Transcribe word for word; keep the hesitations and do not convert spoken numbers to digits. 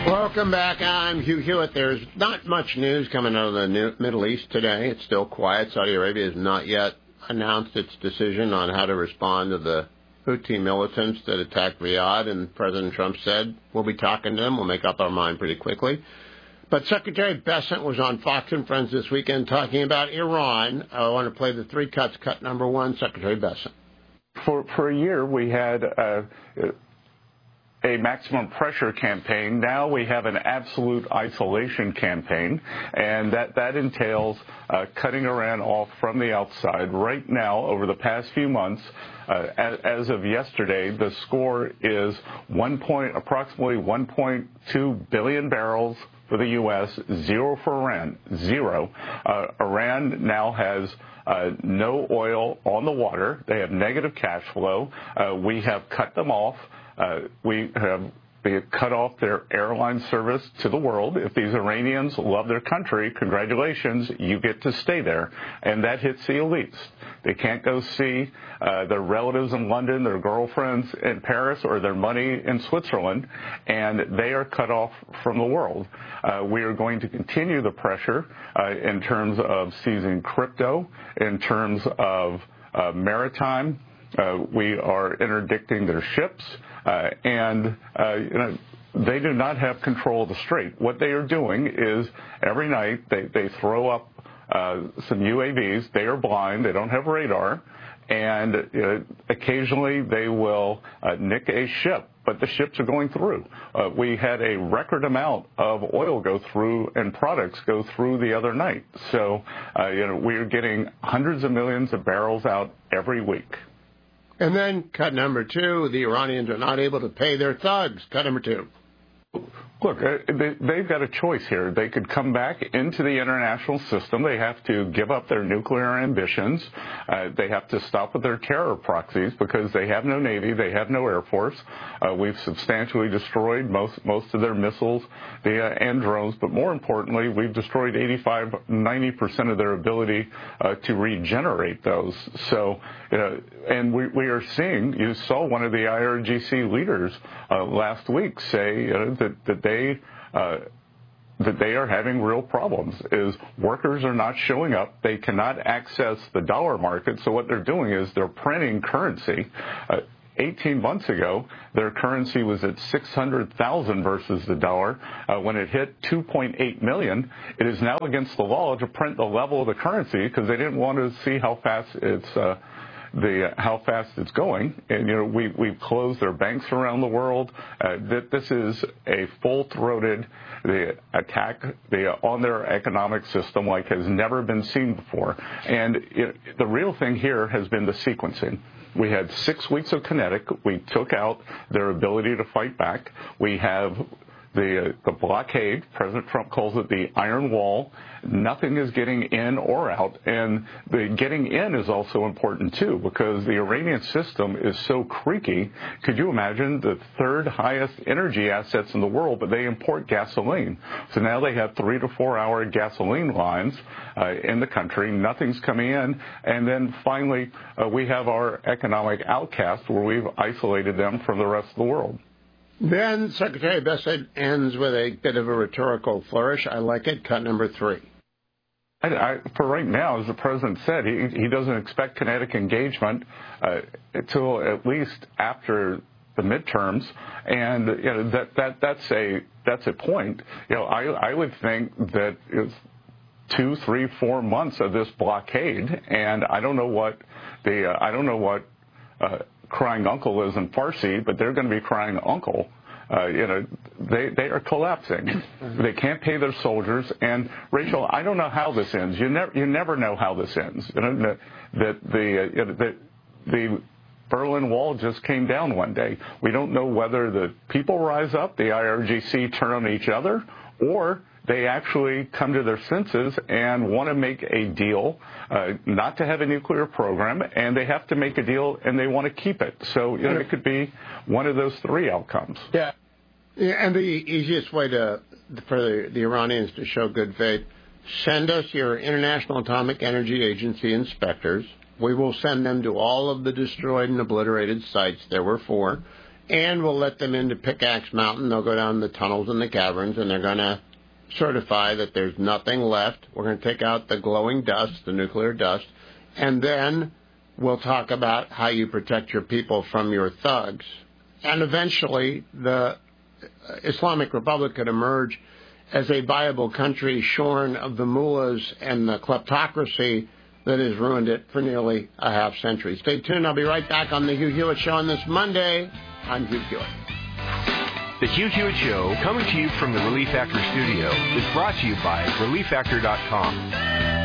Welcome back. I'm Hugh Hewitt. There's not much news coming out of the New- Middle East today. It's still quiet. Saudi Arabia has not yet announced its decision on how to respond to the Houthi militants that attacked Riyadh, and President Trump said, we'll be talking to them. We'll make up our mind pretty quickly. But Secretary Bessent was on Fox and Friends this weekend talking about Iran. I want to play the three cuts. Cut number one, Secretary Bessent. For, for a year, we had uh, a maximum pressure campaign. Now we have an absolute isolation campaign, and that, that entails uh, cutting Iran off from the outside. Right now, over the past few months, uh, as, as of yesterday, the score is one point, approximately one point two billion barrels for the U S, zero for Iran, zero. Uh, Iran now has uh, no oil on the water. They have negative cash flow. Uh, we have cut them off. Uh, we have they cut off their airline service to the world. If these Iranians love their country, congratulations, you get to stay there. And that hits the elites. They can't go see uh, their relatives in London, their girlfriends in Paris, or their money in Switzerland, and they are cut off from the world. Uh, we are going to continue the pressure uh, in terms of seizing crypto, in terms of uh, maritime. Uh, we are interdicting their ships, uh, and uh, you know, they do not have control of the strait. What they are doing is every night they, they throw up uh, some U A Vs. They are blind. They don't have radar. And uh, occasionally they will uh, nick a ship, but the ships are going through. Uh, we had a record amount of oil go through and products go through the other night. So uh, you know, we are getting hundreds of millions of barrels out every week. And then cut number two, the Iranians are not able to pay their thugs. Cut number two. Look, they, they've got a choice here. They could come back into the international system. They have to give up their nuclear ambitions. Uh, they have to stop with their terror proxies because they have no Navy. They have no Air Force. Uh, we've substantially destroyed most most of their missiles the, uh, and drones. But more importantly, we've destroyed eighty-five, ninety percent of their ability uh, to regenerate those. So, you know, and we, we are seeing, you saw one of the I R G C leaders uh, last week say you know, that, that they Uh, that they are having real problems, is workers are not showing up. They cannot access the dollar market. So what they're doing is they're printing currency. Uh, eighteen months ago, their currency was at six hundred thousand versus the dollar. Uh, when it hit two point eight million, it is now against the law to print the level of the currency because they didn't want to see how fast it's uh, the uh, how fast it's going. And you know, we we've closed their banks around the world. Uh, that this is a full-throated the attack the, uh, on their economic system like has never been seen before. And it, the real thing here has been the sequencing. We had six weeks of kinetic. We took out their ability to fight back. We have the, uh, the blockade. President Trump calls it the iron wall. Nothing is getting in or out. And the getting in is also important, too, because the Iranian system is so creaky. Could you imagine the third highest energy assets in the world, but they import gasoline. So now they have three to four hour gasoline lines uh, in the country. Nothing's coming in. And then finally, uh, we have our economic outcast where we've isolated them from the rest of the world. Then Secretary Bessent ends with a bit of a rhetorical flourish. I like it. Cut number three. I, I, for right now, as the president said, he, he doesn't expect kinetic engagement uh, until at least after the midterms, and you know that that that's a that's a point. You know, I I would think that it's two, three, four months of this blockade, and I don't know what the uh, I don't know what. Uh, crying uncle is in Farsi, but they're going to be crying uncle. Uh, you know, they they are collapsing. They can't pay their soldiers. And Rachel, I don't know how this ends. You never you never know how this ends. You know that the uh, you know, that the Berlin Wall just came down one day. We don't know whether the people rise up, the I R G C turn on each other, or they actually come to their senses and want to make a deal, uh, not to have a nuclear program, and they have to make a deal and they want to keep it. So you know, it could be one of those three outcomes. Yeah, yeah and the easiest way to for the, the Iranians to show good faith, send us your International Atomic Energy Agency inspectors. We will send them to all of the destroyed and obliterated sites. There were four. and we'll let them into Pickaxe Mountain. They'll go down the tunnels and the caverns, and they're going to certify that there's nothing left. We're going to take out the glowing dust, the nuclear dust, and then we'll talk about how you protect your people from your thugs. And eventually, the Islamic Republic could emerge as a viable country shorn of the mullahs and the kleptocracy that has ruined it for nearly a half century. Stay tuned. I'll be right back on the Hugh Hewitt Show on this Monday. I'm Hugh Hewitt. The Hugh Hewitt Show, coming to you from the Relief Factor studio, is brought to you by relief factor dot com.